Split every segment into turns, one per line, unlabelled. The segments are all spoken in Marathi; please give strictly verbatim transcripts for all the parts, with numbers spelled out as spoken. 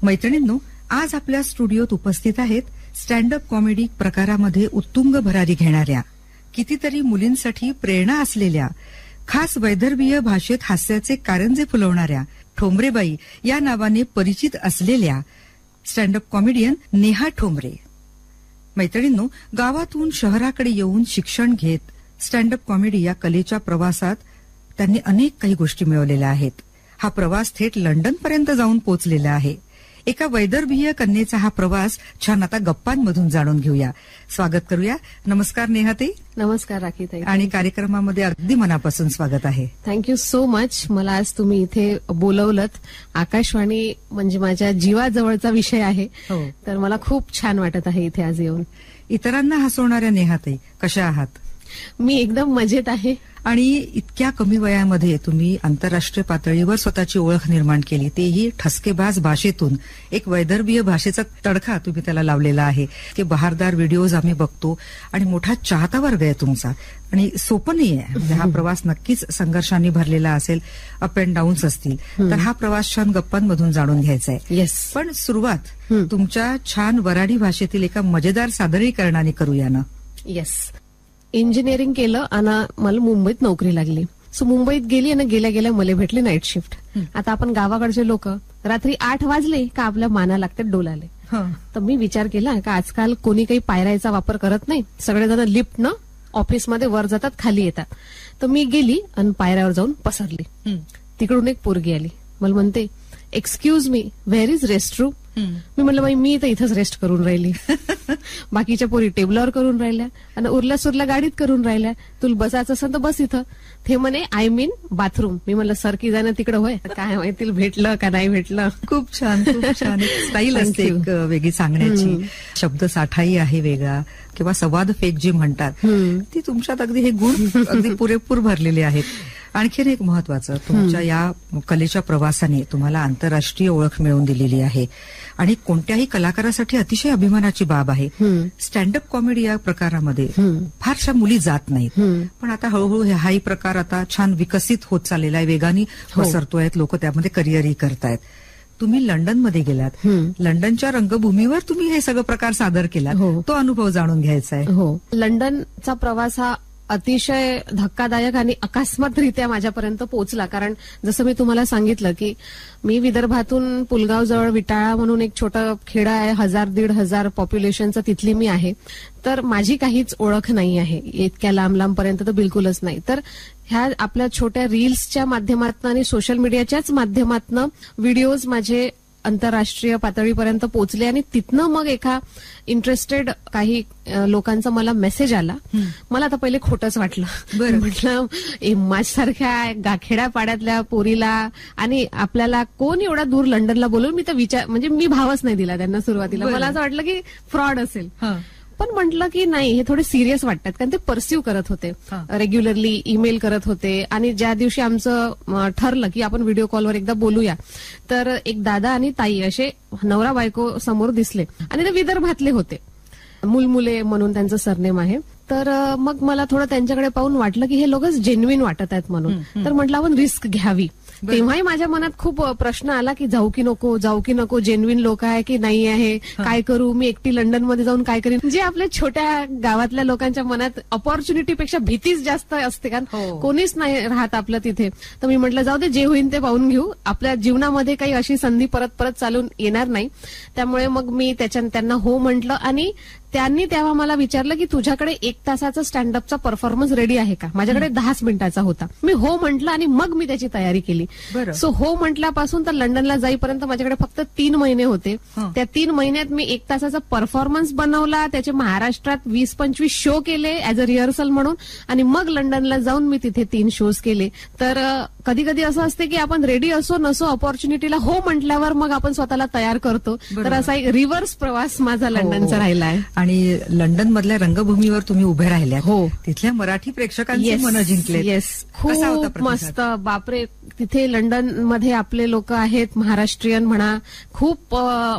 मैत्रिणींनो, आज आपल्या स्टुडिओत उपस्थित आहेत स्टँडअप कॉमेडी प्रकारामध्ये उत्तुंग भरारी घेणाऱ्या, कितीतरी मुलींसाठी प्रेरणा असलेल्या, खास वैदर्भीय भाषेत हास्याचे कारंजे फुलवणाऱ्या ठोंबरेबाई या नावाने परिचित असलेल्या स्टँडअप कॉमेडियन नेहा ठोंबरे. मैत्रिणींनो, गावातून शहराकडे येऊन शिक्षण घेत स्टँडअप कॉमेडी या कलेच्या प्रवासात त्यांनी अनेक काही गोष्टी मिळवलेल्या आहेत. हा प्रवास थेट लंडनपर्यंत जाऊन पोहोचलेला आहे. एका वैदर्भीय कन्येचा हा प्रवास छान आता गप्पांमधून जाणून घेऊया. स्वागत करूया. नमस्कार नेहाताई.
नमस्कार राखीताई.
आणि कार्यक्रमामध्ये अगदी मनापासून स्वागत आहे.
Thank you so much. मला आज तुम्ही इथे बोलवलत. आकाशवाणी म्हणजे माझ्या जीवाजवळचा विषय आहे, तर मला खूप छान वाटत आहे इथे आज येऊन.
इतरांना हसवणाऱ्या नेहाताई कशा आहात?
मी एकदम मजेत आहे.
आणि इतक्या कमी वयामध्ये तुम्ही आंतरराष्ट्रीय पातळीवर स्वतःची ओळख निर्माण केली, तेही ठसकेबाज भाषेतून. एक वैदर्भीय भाषेचा तडका तुम्ही त्याला लावलेला आहे. ते बहारदार व्हिडिओज आम्ही बघतो आणि मोठा चाहता वर्ग आहे तुमचा. आणि सोपं नाहीये. म्हणजे हा प्रवास नक्कीच संघर्षांनी भरलेला असेल, अप अँड डाऊन्स असतील. तर हा प्रवास छान गप्पांमधून जाणून घ्यायचा आहे.
येस.
पण सुरुवात तुमच्या छान वराडी भाषेतील एका मजेदार सादरीकरणाने करूया ना.
येस. इंजिनिअरिंग केलं आणि मला मुंबईत नोकरी लागली. सो मुंबईत गेली आणि गेल्या गेल्या मला भेटली नाईट शिफ्ट. आता आपण गावाकडचे लोक रात्री आठ वाजले का आपल्या माना लागतात डोलाले. तर मी विचार केला का आजकाल कोणी काही पायऱ्याचा वापर करत नाही, सगळेजण लिफ्टनं ऑफिसमध्ये वर जातात, खाली येतात. तर मी गेली आणि पायऱ्यावर जाऊन पसरली. तिकडून एक पोरगी आली, मला म्हणते, excuse me, where is rest room? मी म्हटलं, बाई मी तर इथंच रेस्ट करून राहिली. बाकीच्या पोरी टेबलावर करून राहिल्या आणि उरल्या सुरल्या गाडीत करून राहिल्या. तुला बसायचं असेल तर बस इथं. ते म्हणे, आय मीन बाथरूम. मी म्हणलं, सर की जाणं तिकडं होय, काय माहिती भेटलं का नाही भेटलं.
खूप छान, खूप छान. स्टाईल असते एक वेगळी सांगण्याची. शब्द साठाही आहे वेगळा, किंवा संवाद फेक जी म्हणतात ती तुमच्यात अगदी हे गुण अगदी पुरेपूर भरलेले आहेत. आणखीन एक महत्वाचं, तुमच्या या कलेच्या प्रवासाने तुम्हाला आंतरराष्ट्रीय ओळख मिळवून दिलेली आहे आणि कोणत्याही कलाकारासाठी अतिशय अभिमानाची बाब आहे. स्टँडअप कॉमेडी या प्रकारामध्ये फारशा मुली जात नाहीत, पण आता हळूहळू हाही प्रकार आता छान विकसित होत चाललेला आहे, वेगाने पसरतोय, लोक त्यामध्ये करिअरही करतायत. तुम्ही लंडनमध्ये गेलात, लंडनच्या रंगभूमीवर तुम्ही हे सगळं प्रकार सादर केलात, तो अनुभव जाणून घ्यायचा आहे.
हो, लंडनचा प्रवास हा अतिशय धक्कादायक आणि अकस्मातरित्या माझ्यापर्यंत पोहोचला. कारण जसं मी तुम्हाला सांगितलं की मी विदर्भातून पुलगाव जवळ विटाळा म्हणून एक छोटं खेडं आहे, हजार दीड हजार पॉप्युलेशनचं, तिथली मी आहे. तर माझी काहीच ओळख नाही आहे इतक्या लांब लांबपर्यंत, तर बिलकुलच नाही. तर ह्या आपल्या छोट्या रील्सच्या माध्यमातून आणि सोशल मीडियाच्याच माध्यमातून व्हिडिओज माझे आंतरराष्ट्रीय पातळीपर्यंत पोहोचले आणि तिथनं मग एका इंटरेस्टेड काही लोकांचा मला मेसेज आला. मला आता पहिले खोटंच वाटलं. म्हटलं, माझ्यासारख्या गाखेड्या पाड्यातल्या पोरीला आणि आपल्याला कोण एवढा दूर लंडनला बोलून, मी तर विचार म्हणजे मी भावच नाही दिला त्यांना सुरुवातीला. मला असं वाटलं की फ्रॉड असेल. पण म्हटलं की नाही, हे थोडे सिरियस वाटतात, कारण ते परस्यू करत होते, रेग्युलरली ईमेल करत होते. आणि ज्या दिवशी आमचं ठरलं की आपण व्हिडिओ कॉलवर एकदा बोलूया, तर एक दादा आणि ताई असे नवरा बायको समोर दिसले आणि ते विदर्भातले होते. मुलमुले म्हणून त्यांचं सरनेम आहे. तर मग मला थोडं त्यांच्याकडे पाहून वाटलं की हे लोकच जेन्युइन वाटत आहेत म्हणून. तर म्हटलं आपण रिस्क घ्यावी. तेव्हाही माझ्या मनात खूप प्रश्न आला की जाऊ की नको, जाऊ की नको, जेन्युइन लोक आहे की नाही आहे, काय करू, मी एकटी लंडनमध्ये जाऊन काय करीन. जे आपल्या छोट्या गावातल्या लोकांच्या मनात ऑपॉर्च्युनिटीपेक्षा भीतीच जास्त असते, कारण कोणीच नाही राहत आपलं तिथे. तर मी म्हटलं, जाऊ दे, जे होईल ते पाहून घेऊ. आपल्या जीवनामध्ये काही अशी संधी परत परत चालून येणार नाही. त्यामुळे मग मी त्याच्या त्यांना हो म्हटलं. आणि त्यांनी तेव्हा मला विचारलं की तुझ्याकडे एक तासाचा स्टँडअपचा परफॉर्मन्स रेडी आहे का? माझ्याकडे दहाच मिनिटाचा होता. मी हो म्हटलं आणि मग मी त्याची तयारी केली. सो हो म्हटल्यापासून तर लंडनला जाईपर्यंत माझ्याकडे फक्त तीन महिने होते. त्या तीन महिन्यात मी एक तासाचा परफॉर्मन्स बनवला, त्याचे महाराष्ट्रात वीस पंचवीस शो केले ऍज अ रिहर्सल म्हणून, आणि मग लंडनला जाऊन मी तिथे तीन शोज केले. तर कधी कधी असं असते की आपण रेडी असो नसो, ऑपॉर्च्युनिटीला हो म्हटल्यावर मग आपण स्वतःला तयार करतो. तर असा एक रिव्हर्स प्रवास माझा लंडनचा राहिला आहे.
आणि लंडन मधल्या रंगभूमीवर तुम्ही उभे राहिल्या, हो, तिथल्या मराठी प्रेक्षकांची मन जिंकले.
येस, खूप मस्त. बापरे, तिथे लंडन मध्ये आपले लोक आहेत, महाराष्ट्रीयन म्हणा, खूप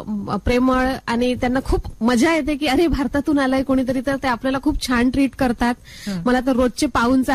प्रेमळ आणि त्यांना खूप मजा येते की अरे भारतातून आलाय कोणीतरी, तर ते आपल्याला खूप छान ट्रीट करतात. मला तर रोजचे पाऊन